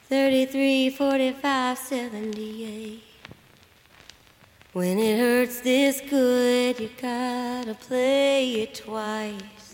33, 45, 78. When it hurts this good, you gotta play it twice.